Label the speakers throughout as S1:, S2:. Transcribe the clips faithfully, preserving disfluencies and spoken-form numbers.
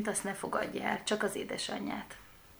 S1: keresztényt, azt ne fogadja el, csak az édesanyját.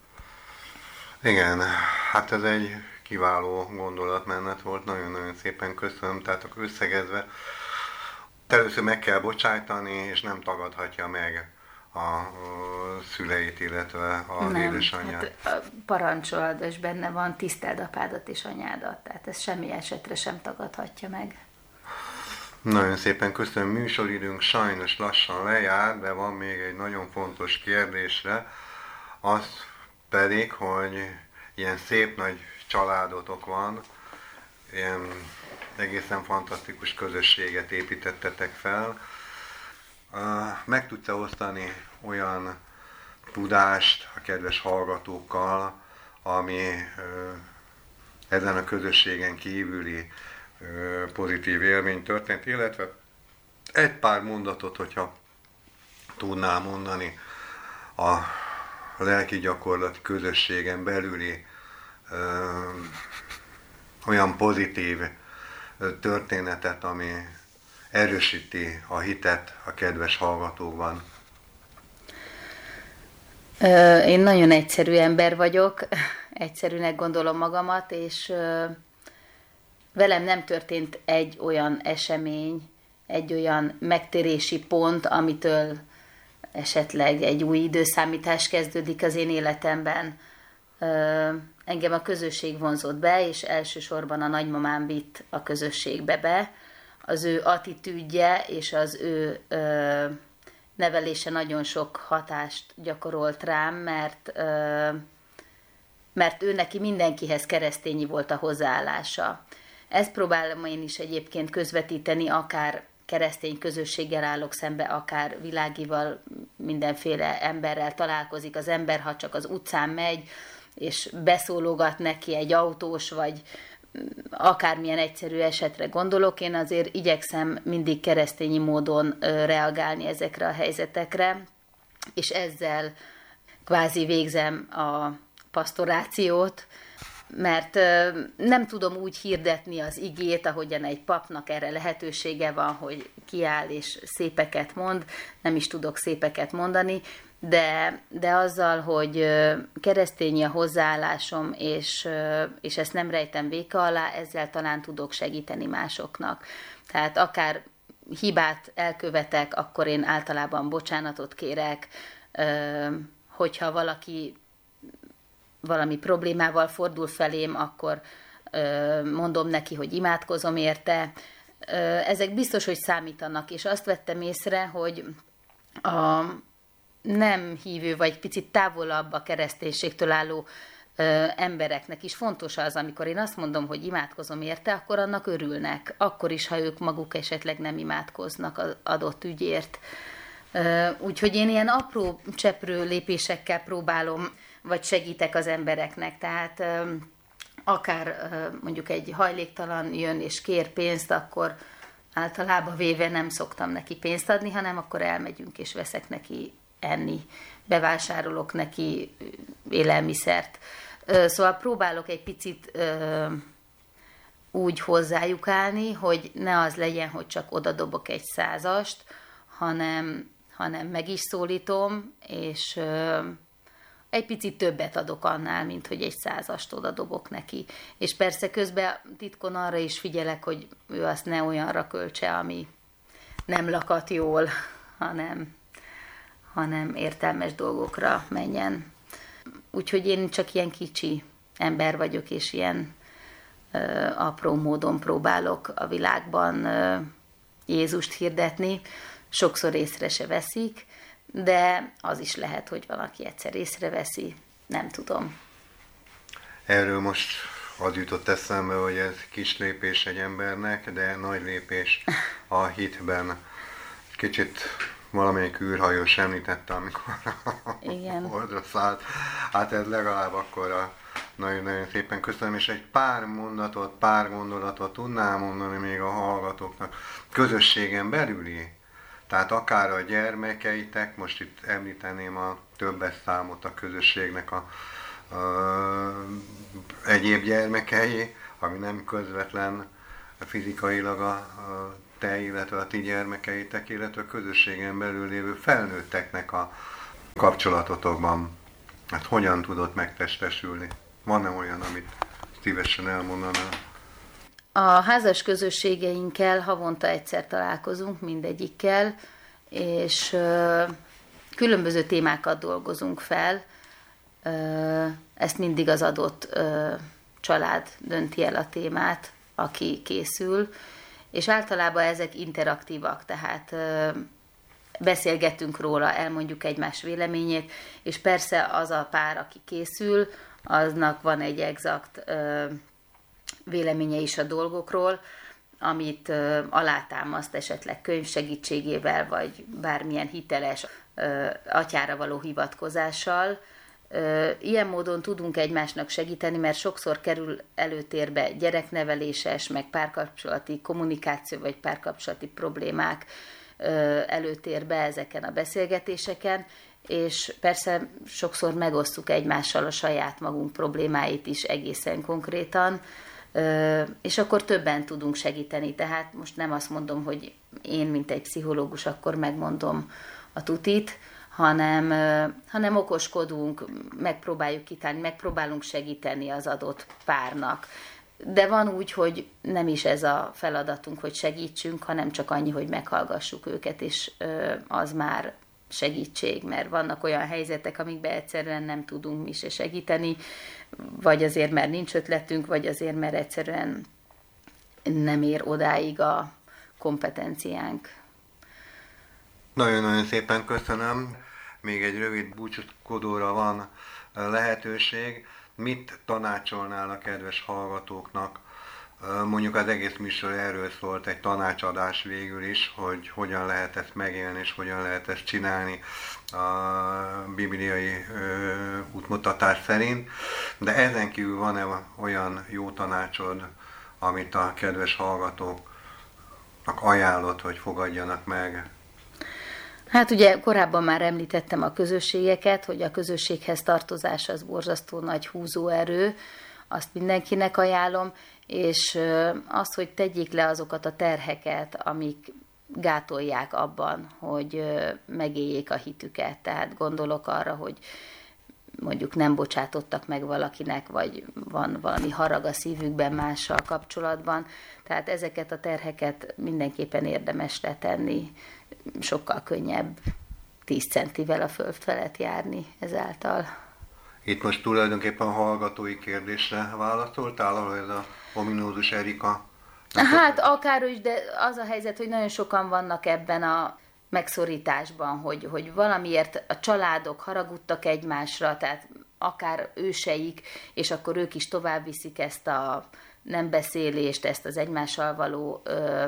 S2: Igen, hát ez egy kiváló gondolatmenet volt, nagyon-nagyon szépen köszönöm, tehát akkor összegezve, először meg kell bocsájtani, és nem tagadhatja meg a szüleit, illetve az
S1: nem,
S2: édesanyját.
S1: Hát parancsold, és benne van, tiszteld apádat és anyádat, tehát ez semmi esetre sem tagadhatja meg.
S2: Nagyon szépen köszönöm, műsoridőnk sajnos lassan lejár, de van még egy nagyon fontos kérdésre, az pedig, hogy ilyen szép nagy családotok van, ilyen egészen fantasztikus közösséget építettetek fel. Meg tudsz-e osztani olyan tudást a kedves hallgatókkal, ami ezen a közösségen kívüli pozitív élmény történt, illetve egy pár mondatot, hogyha tudnál mondani a lelki gyakorlati közösségen belüli ö, olyan pozitív történetet, ami erősíti a hitet a kedves hallgatókban.
S1: Én nagyon egyszerű ember vagyok, egyszerűnek gondolom magamat, és velem nem történt egy olyan esemény, egy olyan megtérési pont, amitől esetleg egy új időszámítás kezdődik az én életemben. Engem a közösség vonzott be, és elsősorban a nagymamám vitt a közösségbe be. Az ő attitűdje és az ő nevelése nagyon sok hatást gyakorolt rám, mert, mert ő neki mindenkihez keresztényi volt a hozzáállása. Ezt próbálom én is egyébként közvetíteni, akár keresztény közösséggel állok szembe, akár világival, mindenféle emberrel találkozik az ember, ha csak az utcán megy, és beszólogat neki egy autós, vagy akármilyen egyszerű esetre gondolok, én azért igyekszem mindig keresztényi módon reagálni ezekre a helyzetekre, és ezzel kvázi végzem a pasztorációt, mert nem tudom úgy hirdetni az igét, ahogyan egy papnak erre lehetősége van, hogy kiáll és szépeket mond, nem is tudok szépeket mondani, de, de azzal, hogy keresztényi a hozzáállásom, és, és ezt nem rejtem véka alá, ezzel talán tudok segíteni másoknak. Tehát akár hibát elkövetek, akkor én általában bocsánatot kérek, hogyha valaki valami problémával fordul felém, akkor mondom neki, hogy imádkozom érte. Ezek biztos, hogy számítanak, és azt vettem észre, hogy a nem hívő, vagy picit távolabb a kereszténységtől álló embereknek is fontos az, amikor én azt mondom, hogy imádkozom érte, akkor annak örülnek. Akkor is, ha ők maguk esetleg nem imádkoznak az adott ügyért. Úgyhogy én ilyen apró cseprő lépésekkel próbálom, vagy segítek az embereknek. Tehát akár mondjuk egy hajléktalan jön és kér pénzt, akkor általában véve nem szoktam neki pénzt adni, hanem akkor elmegyünk és veszek neki enni, bevásárolok neki élelmiszert. Szóval próbálok egy picit úgy hozzájuk állni, hogy ne az legyen, hogy csak oda dobok egy százast, hanem, hanem meg is szólítom, és egy picit többet adok annál, mint hogy egy százast oda dobok neki. És persze közben titkon arra is figyelek, hogy ő azt ne olyanra költse, ami nem lakat jól, hanem, hanem értelmes dolgokra menjen. Úgyhogy én csak ilyen kicsi ember vagyok, és ilyen ö, apró módon próbálok a világban ö, Jézust hirdetni. Sokszor észre se veszik, de az is lehet, hogy valaki egyszer észreveszi, nem tudom.
S2: Erről most az jutott eszembe, hogy ez kis lépés egy embernek, de nagy lépés a hitben. Kicsit valamelyik űrhajós említette, amikor
S1: Igen.
S2: oldra szállt. Hát ez legalább akkor a nagyon-nagyon szépen köszönöm, és egy pár mondatot, pár gondolatot tudnám mondani még a hallgatóknak. Közösségen belüli, tehát akár a gyermekeitek, most itt említeném a többes számot a közösségnek a, a egyéb gyermekei, ami nem közvetlen fizikailag a, a te, illetve a ti gyermekeitek, illetve a közösségen belül lévő felnőtteknek a kapcsolatotokban. Hát hogyan tudott megtestesülni? Van-e olyan, amit szívesen elmondanál?
S1: A házas közösségeinkkel havonta egyszer találkozunk, mindegyikkel, és ö, különböző témákat dolgozunk fel. Ö, ezt mindig az adott ö, család dönti el a témát, aki készül, és általában ezek interaktívak, tehát ö, beszélgetünk róla, elmondjuk egymás véleményét, és persze az a pár, aki készül, aznak van egy exakt ö, véleménye is a dolgokról, amit ö, alátámaszt esetleg könyv segítségével, vagy bármilyen hiteles ö, atyára való hivatkozással. Ö, ilyen módon tudunk egymásnak segíteni, mert sokszor kerül előtérbe gyerekneveléses, meg párkapcsolati kommunikáció, vagy párkapcsolati problémák ö, előtérbe ezeken a beszélgetéseken, és persze sokszor megosztjuk egymással a saját magunk problémáit is egészen konkrétan, és akkor többen tudunk segíteni. Tehát most nem azt mondom, hogy én, mint egy pszichológus, akkor megmondom a tutit, hanem, hanem okoskodunk, megpróbáljuk kitálni, megpróbálunk segíteni az adott párnak. De van úgy, hogy nem is ez a feladatunk, hogy segítsünk, hanem csak annyi, hogy meghallgassuk őket, és az már segítség, mert vannak olyan helyzetek, amikben egyszerűen nem tudunk mi se segíteni, vagy azért, mert nincs ötletünk, vagy azért, mert egyszerűen nem ér odáig a kompetenciánk.
S2: Nagyon-nagyon szépen köszönöm. Még egy rövid búcsúskodóra van lehetőség. Mit tanácsolnál a kedves hallgatóknak? Mondjuk az egész műsor erről szólt, egy tanácsadás végül is, hogy hogyan lehet ezt megélni, és hogyan lehet ezt csinálni a bibliai ö, útmutatás szerint. De ezen kívül van-e olyan jó tanácsod, amit a kedves hallgatóknak ajánlott, hogy fogadjanak meg?
S1: Hát ugye korábban már említettem a közösségeket, hogy a közösséghez tartozás az borzasztó nagy húzóerő, azt mindenkinek ajánlom, és azt, hogy tegyék le azokat a terheket, amik gátolják abban, hogy megéljék a hitüket. Tehát gondolok arra, hogy mondjuk nem bocsátottak meg valakinek, vagy van valami harag a szívükben mással kapcsolatban. Tehát ezeket a terheket mindenképpen érdemes letenni, sokkal könnyebb tíz centivel a föld felett járni ezáltal.
S2: Itt most tulajdonképpen hallgatói kérdésre válaszoltál, ahol ez a ominózus Erika?
S1: Hát akár is, de az a helyzet, hogy nagyon sokan vannak ebben a megszorításban, hogy, hogy valamiért a családok haragudtak egymásra, tehát akár őseik, és akkor ők is tovább viszik ezt a nem beszélést, ezt az egymással való ö,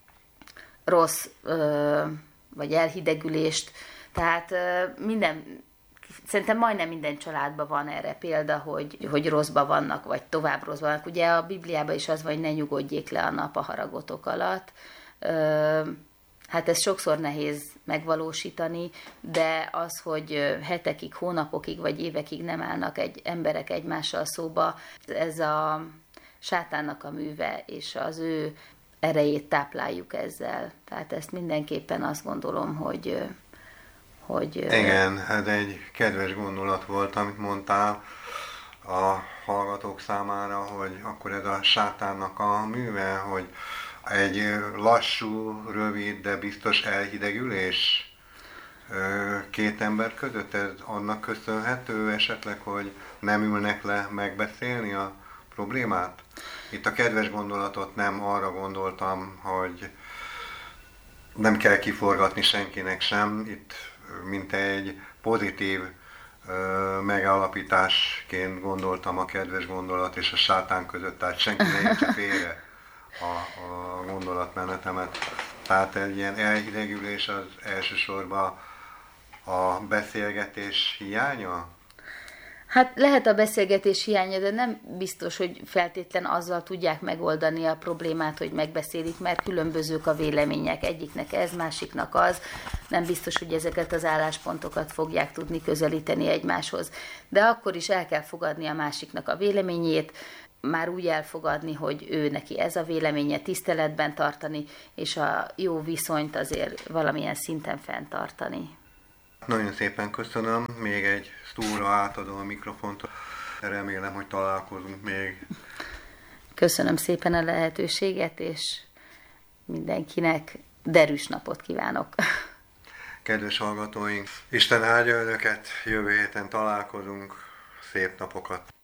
S1: rossz ö, vagy elhidegülést. Tehát ö, minden, szerintem majdnem minden családban van erre példa, hogy, hogy rosszba vannak, vagy tovább rosszba vannak. Ugye a Bibliában is az van, hogy ne nyugodjék le a nap a haragotok alatt. Ö, Hát ez sokszor nehéz megvalósítani, de az, hogy hetekig, hónapokig vagy évekig nem állnak egy, emberek egymással szóba, ez a sátánnak a műve, és az ő erejét tápláljuk ezzel. Tehát ezt mindenképpen azt gondolom, hogy... hogy
S2: Igen, ez egy kedves gondolat volt, amit mondtál a hallgatók számára, hogy akkor ez a sátánnak a műve, hogy egy lassú, rövid, de biztos elhidegülés két ember között, ez annak köszönhető esetleg, hogy nem ülnek le megbeszélni a problémát? Itt a kedves gondolatot nem arra gondoltam, hogy nem kell kiforgatni senkinek sem, itt mint egy pozitív megállapításként gondoltam a kedves gondolat és a sátán között, tehát senki ne értse félre a, a gondolatmenetemet. Tehát egy ilyen elhidegülés az elsősorban a beszélgetés hiánya?
S1: Hát lehet a beszélgetés hiánya, de nem biztos, hogy feltétlen azzal tudják megoldani a problémát, hogy megbeszélik, mert különbözők a vélemények. Egyiknek ez, másiknak az. Nem biztos, hogy ezeket az álláspontokat fogják tudni közelíteni egymáshoz. De akkor is el kell fogadni a másiknak a véleményét, már úgy elfogadni, hogy ő neki ez a véleménye, tiszteletben tartani, és a jó viszonyt azért valamilyen szinten fenntartani.
S2: Nagyon szépen köszönöm, még egy sztúra átadom a mikrofont. Remélem, hogy találkozunk még.
S1: Köszönöm szépen a lehetőséget, és mindenkinek derűs napot kívánok.
S2: Kedves hallgatóink, Isten áldja önöket, jövő héten találkozunk, szép napokat!